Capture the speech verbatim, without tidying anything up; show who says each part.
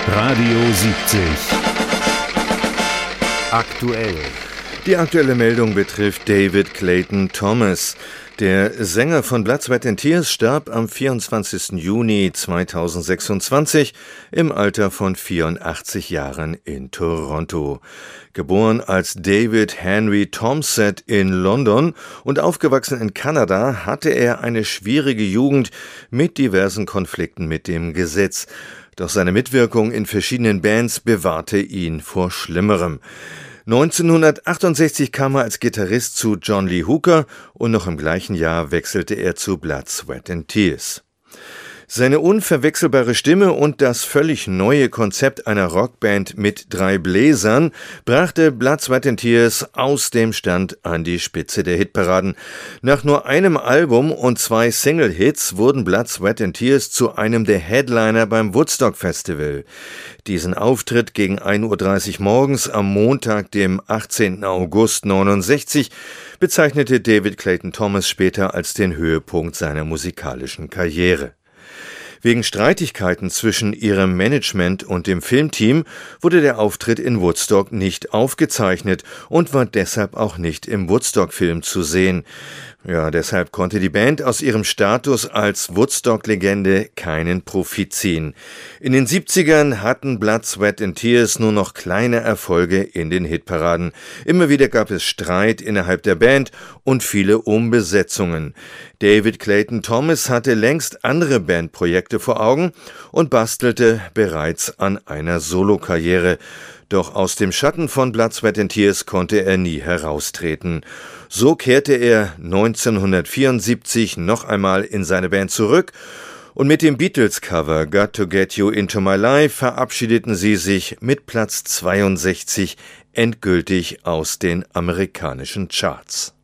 Speaker 1: Radio siebzig. Aktuell.
Speaker 2: Die aktuelle Meldung betrifft David Clayton Thomas. Der Sänger von Blood, Sweat and Tears starb am vierundzwanzigsten Juni zweitausendsechsundzwanzig im Alter von vierundachtzig Jahren in Toronto. Geboren als David Henry Tomsett in London und aufgewachsen in Kanada, hatte er eine schwierige Jugend mit diversen Konflikten mit dem Gesetz. Doch seine Mitwirkung in verschiedenen Bands bewahrte ihn vor Schlimmerem. neunzehnhundertachtundsechzig kam er als Gitarrist zu John Lee Hooker und noch im gleichen Jahr wechselte er zu Blood, Sweat and Tears. Seine unverwechselbare Stimme und das völlig neue Konzept einer Rockband mit drei Bläsern brachte Blood, Sweat and Tears aus dem Stand an die Spitze der Hitparaden. Nach nur einem Album und zwei Single-Hits wurden Blood, Sweat and Tears zu einem der Headliner beim Woodstock Festival. Diesen Auftritt gegen ein Uhr dreißig morgens am Montag, dem achtzehnten August neunundsechzig, bezeichnete David Clayton Thomas später als den Höhepunkt seiner musikalischen Karriere. Wegen Streitigkeiten zwischen ihrem Management und dem Filmteam wurde der Auftritt in Woodstock nicht aufgezeichnet und war deshalb auch nicht im Woodstock-Film zu sehen. Ja, deshalb konnte die Band aus ihrem Status als Woodstock-Legende keinen Profit ziehen. In den siebzigern hatten Blood, Sweat and Tears nur noch kleine Erfolge in den Hitparaden. Immer wieder gab es Streit innerhalb der Band und viele Umbesetzungen. David Clayton Thomas hatte längst andere Bandprojekte vor Augen und bastelte bereits an einer Solokarriere. Doch aus dem Schatten von Blood, Sweat and Tears konnte er nie heraustreten. So kehrte er neunzehnhundertvierundsiebzig noch einmal in seine Band zurück und mit dem Beatles-Cover Got to Get You Into My Life verabschiedeten sie sich mit Platz zweiundsechzig endgültig aus den amerikanischen Charts.